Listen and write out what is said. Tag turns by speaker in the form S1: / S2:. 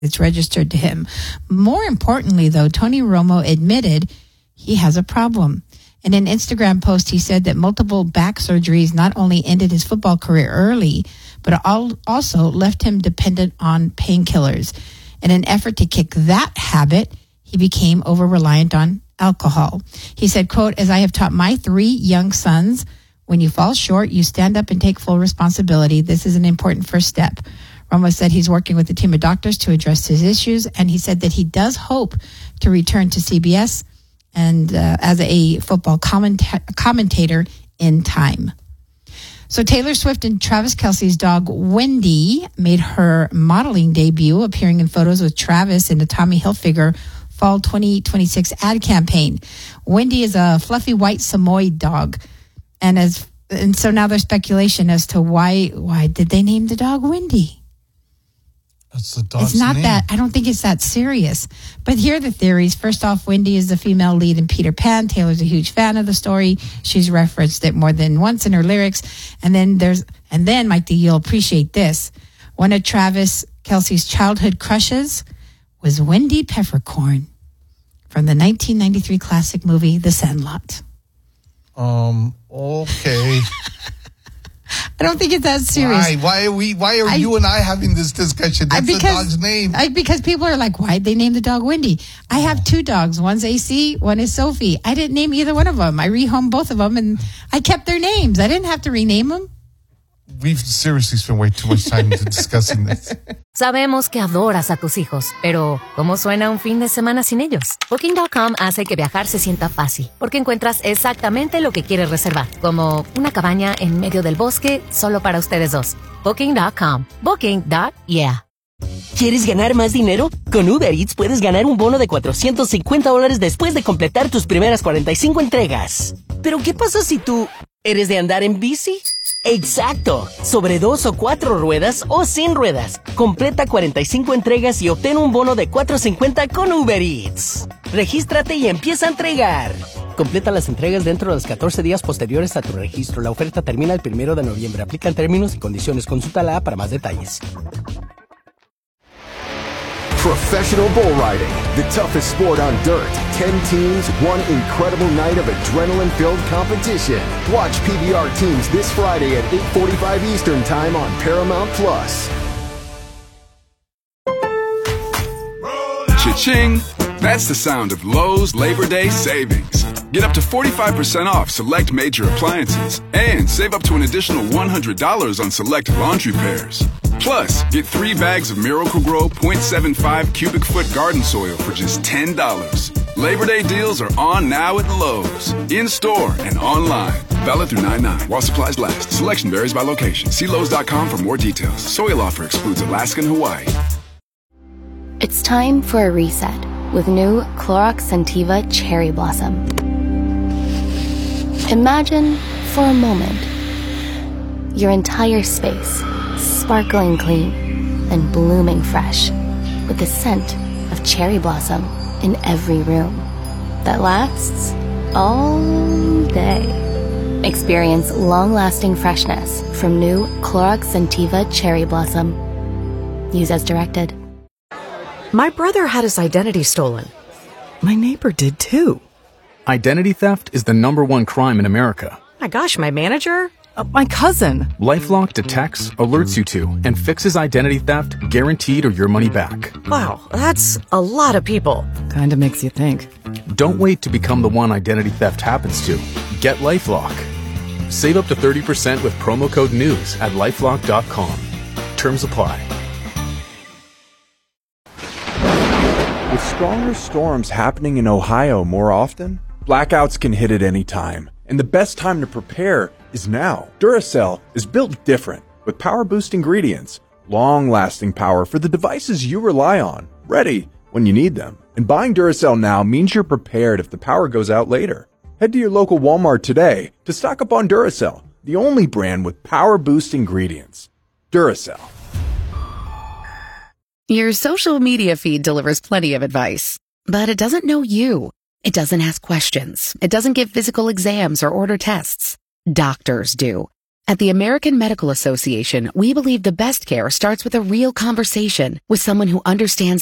S1: it's registered to him. More importantly, though, Tony Romo admitted he has a problem. In an Instagram post, he said that multiple back surgeries not only ended his football career early, but also left him dependent on painkillers. In an effort to kick that habit, he became over-reliant on alcohol. He said, quote, "As I have taught my 3 young sons, when you fall short, you stand up and take full responsibility. This is an important first step." Romo said he's working with a team of doctors to address his issues, and he said that he does hope to return to CBS and as a football commentator in time. So Taylor Swift and Travis Kelce's dog, Wendy, made her modeling debut, appearing in photos with Travis in the Tommy Hilfiger Fall 2026 ad campaign. Wendy is a fluffy white Samoyed dog. And so now there's speculation as to why did they name the dog Wendy?
S2: That's the dog's
S1: It's not
S2: name.
S1: that. I don't think it's that serious. But here are the theories. First off, Wendy is the female lead in Peter Pan. Taylor's a huge fan of the story. She's referenced it more than once in her lyrics. And then Mike D, you'll appreciate this. One of Travis Kelce's childhood crushes was Wendy Peppercorn from the 1993 classic movie The Sandlot.
S2: Okay.
S1: I don't think it's that serious.
S2: Why are you and I having this discussion? That's the dog's name.
S1: Because people are like, why'd they name the dog Wendy? I have 2 dogs. One's AC, one is Sophie. I didn't name either one of them. I rehomed both of them and I kept their names. I didn't have to rename them.
S2: We've seriously spent way too much time discussing this.
S3: Sabemos que adoras a tus hijos, pero ¿cómo suena un fin de semana sin ellos? Booking.com hace que viajar se sienta fácil, porque encuentras exactamente lo que quieres reservar, como una cabaña en medio del bosque solo para ustedes dos. Booking.com. Booking.yeah.
S4: ¿Quieres ganar más dinero? Con Uber Eats puedes ganar un bono de $450 después de completar tus primeras 45 entregas. ¿Pero qué pasa si tú eres de andar en bici? ¡Exacto! Sobre 2 o 4 ruedas o sin ruedas. Completa 45 entregas y obtén un bono de $450 con Uber Eats. Regístrate y empieza a entregar. Completa las entregas dentro de los 14 días posteriores a tu registro. La oferta termina el 1 de noviembre. Aplican términos y condiciones. Consulta la app para más detalles.
S5: Professional bull riding, the toughest sport on dirt. 10 teams, one incredible night of adrenaline-filled competition. Watch PBR teams this Friday at 8:45 Eastern Time on Paramount+.
S6: Cha-ching! That's the sound of Lowe's Labor Day savings. Get up to 45% off select major appliances and save up to an additional $100 on select laundry pairs. Plus, get 3 bags of Miracle-Gro 0.75 cubic foot garden soil for just $10. Labor Day deals are on now at Lowe's, in-store and online. Valid through 9/9 while supplies last. Selection varies by location. See Lowe's.com for more details. Soil offer excludes Alaska and Hawaii.
S7: It's time for a reset with new Clorox Scentiva Cherry Blossom. Imagine, for a moment, your entire space sparkling clean and blooming fresh with the scent of cherry blossom in every room that lasts all day. Experience long-lasting freshness from new Clorox Scentiva Cherry Blossom. Use as directed.
S8: My brother had his identity stolen. My neighbor did too.
S9: Identity theft is the #1 crime in America.
S8: My gosh, my manager? My cousin.
S9: LifeLock detects, alerts you to, and fixes identity theft guaranteed or your money back.
S8: Wow, that's a lot of people. Kinda makes you think.
S9: Don't wait to become the one identity theft happens to. Get LifeLock. Save up to 30% with promo code NEWS at LifeLock.com. Terms apply.
S10: With stronger storms happening in Ohio more often, blackouts can hit at any time. And the best time to prepare is now. Duracell is built different, with power-boost ingredients, long-lasting power for the devices you rely on, ready when you need them. And buying Duracell now means you're prepared if the power goes out later. Head to your local Walmart today to stock up on Duracell, the only brand with power-boost ingredients. Duracell.
S11: Your social media feed delivers plenty of advice, but it doesn't know you. It doesn't ask questions. It doesn't give physical exams or order tests. Doctors do. At the American Medical Association, we believe the best care starts with a real conversation with someone who understands